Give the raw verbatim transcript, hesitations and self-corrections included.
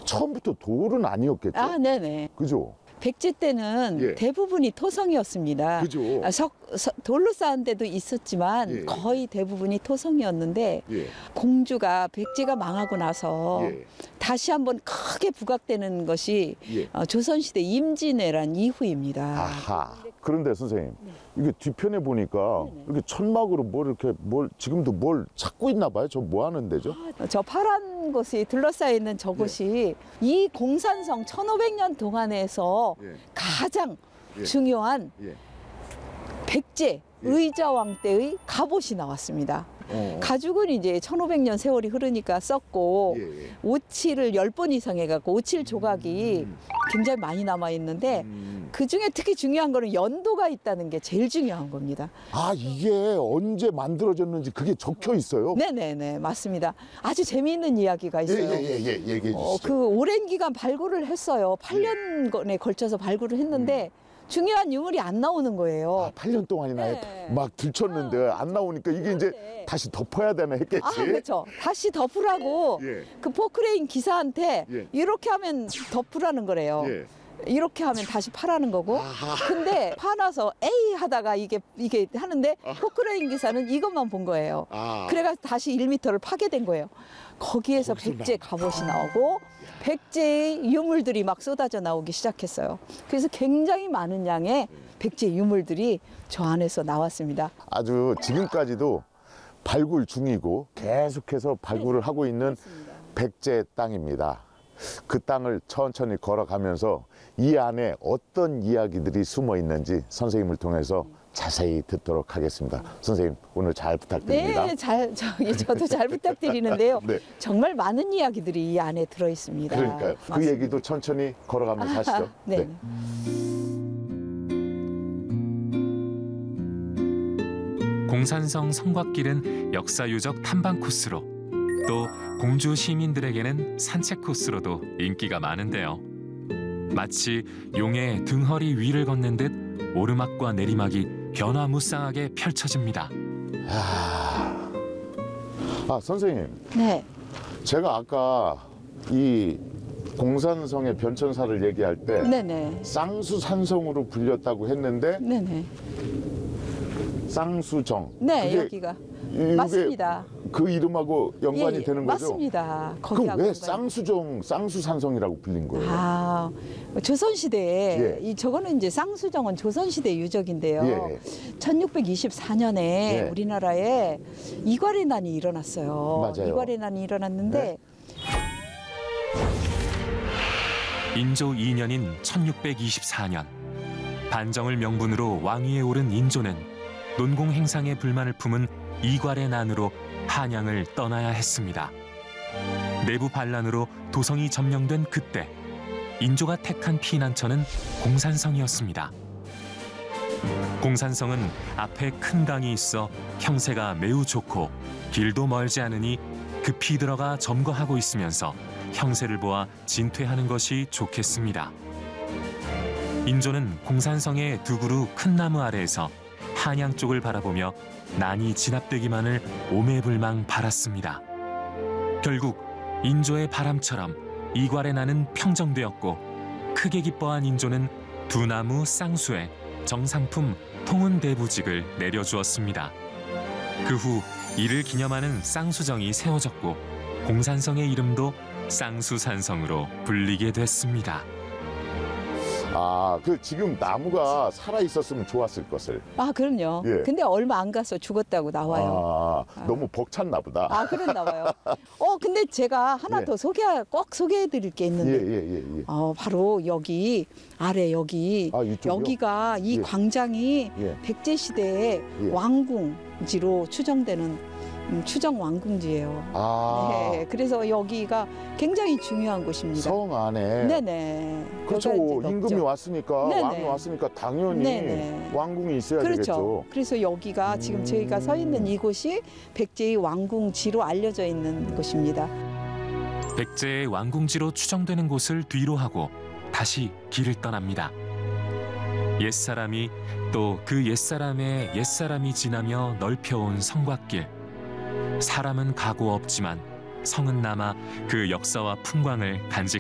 처음부터 돌은 아니었겠죠? 아, 네네. 그죠? 백제 때는 예. 대부분이 토성이었습니다. 그죠? 아, 석, 석, 돌로 쌓은 데도 있었지만 예. 거의 대부분이 토성이었는데 예. 공주가 백제가 망하고 나서 예. 다시 한번 크게 부각되는 것이 예. 어, 조선시대 임진왜란 이후입니다. 아하. 그런데 선생님, 네. 이게 뒤편에 보니까 네네. 이렇게 천막으로 뭘 이렇게 뭘 지금도 뭘 찾고 있나 봐요. 저 뭐 하는 데죠? 아, 저 파란 곳이 둘러싸여 있는 저곳이 이 공산성 천오백 년 동안에서 예. 가장 예. 중요한 예. 백제 의자왕 때의 갑옷이 나왔습니다. 어. 가죽은 이제 천오백 년 세월이 흐르니까 썼고 예, 예. 오칠을 열 번 이상 해갖고 오칠 조각이 음. 굉장히 많이 남아 있는데 음. 그 중에 특히 중요한 거는 연도가 있다는 게 제일 중요한 겁니다. 아, 이게 언제 만들어졌는지 그게 적혀 있어요? 네네네, 맞습니다. 아주 재미있는 이야기가 있어요. 예예예 예, 예, 얘기해 주시죠. 어, 그 오랜 기간 발굴을 했어요. 팔 년에 걸쳐서 발굴을 했는데 중요한 유물이 안 나오는 거예요. 아, 팔 년 동안이나 네. 막 들쳤는데 안 나오니까 이게 이제 네. 다시 덮어야 되나 했겠지. 아, 그렇죠. 다시 덮으라고 예. 그 포크레인 기사한테 예. 이렇게 하면 덮으라는 거래요. 예. 이렇게 하면 다시 파라는 거고. 아하. 근데 파나서 에이 하다가 이게 이게 하는데 포크레인 기사는 이것만 본 거예요. 아. 그래가 다시 일 미터를 파게 된 거예요. 거기에서 거기서 백제 갑옷이 나오고 백제의 유물들이 막 쏟아져 나오기 시작했어요. 그래서 굉장히 많은 양의 백제 유물들이 저 안에서 나왔습니다. 아주 지금까지도 발굴 중이고 계속해서 발굴을 하고 있는 백제 땅입니다. 그 땅을 천천히 걸어가면서 이 안에 어떤 이야기들이 숨어 있는지 선생님을 통해서 자세히 듣도록 하겠습니다. 선생님, 오늘 잘 부탁드립니다. 네, 잘 저기 저도 잘 부탁드리는데요. 네. 정말 많은 이야기들이 이 안에 들어 있습니다. 그러니까요. 그 맞습니다. 얘기도 천천히 걸어가면서 하시죠. 네. 공산성 성곽길은 역사유적 탐방 코스로 또 공주 시민들에게는 산책 코스로도 인기가 많은데요. 마치 용의 등허리 위를 걷는 듯 오르막과 내리막이 변화무쌍하게 펼쳐집니다. 아, 아 선생님, 네. 제가 아까 이 공산성의 변천사를 얘기할 때 네네. 쌍수산성으로 불렸다고 했는데 네네. 쌍수정. 네, 그게 여기가 이게 맞습니다. 그 이름하고 연관이 예, 예, 되는 거죠? 맞습니다. 그럼 거기하고 왜 연관이- 쌍수정, 쌍수산성이라고 불린 거예요? 아, 조선 시대에 예. 이 저거는 이제 쌍수정은 조선 시대 유적인데요. 예. 천육백이십사 년에 예. 우리나라에 이괄해난이 일어났어요. 맞아요. 이괄해난이 일어났는데 네. 인조 이 년인 천육백이십사 년 반정을 명분으로 왕위에 오른 인조는 논공 행상에 불만을 품은 이괄의 난으로 한양을 떠나야 했습니다. 내부 반란으로 도성이 점령된 그때 인조가 택한 피난처는 공산성이었습니다. 공산성은 앞에 큰 강이 있어 형세가 매우 좋고 길도 멀지 않으니 급히 들어가 점거하고 있으면서 형세를 보아 진퇴하는 것이 좋겠습니다. 인조는 공산성의 두 그루 큰 나무 아래에서 한양 쪽을 바라보며 난이 진압되기만을 오매불망 바랐습니다. 결국 인조의 바람처럼 이괄의 난은 평정되었고 크게 기뻐한 인조는 두 나무 쌍수에 정상품 통은대부직을 내려주었습니다. 그 후 이를 기념하는 쌍수정이 세워졌고 공산성의 이름도 쌍수산성으로 불리게 됐습니다. 아, 그 지금 나무가 살아 있었으면 좋았을 것을. 아, 그럼요. 예. 근데 얼마 안 가서 죽었다고 나와요. 아, 너무 벅찼나 보다. 아, 그랬나 봐요. 어, 근데 제가 하나 예. 더 소개, 꼭 소개해 드릴 게 예, 있는데. 예, 예, 예. 어, 바로 여기, 아래 여기. 아, 이쪽이요? 여기가 이 예. 광장이 예. 백제시대의 예. 왕궁지로 추정되는 음, 추정 왕궁지예요. 아, 네, 그래서 여기가 굉장히 중요한 곳입니다. 성 안에. 네네. 그렇죠. 거기가 이제 임금이 넓죠. 왔으니까, 네네. 왕이 왔으니까 당연히 네네. 왕궁이 있어야 그렇죠. 되겠죠. 그래서 여기가 지금 음. 저희가 서 있는 이곳이 백제의 왕궁지로 알려져 있는 곳입니다. 백제의 왕궁지로 추정되는 곳을 뒤로 하고 다시 길을 떠납니다. 옛사람이 또 그 옛사람의 옛사람이 지나며 넓혀온 성곽길. 사람은 가고 없지만 성은 남아 그 역사와 풍광을 간직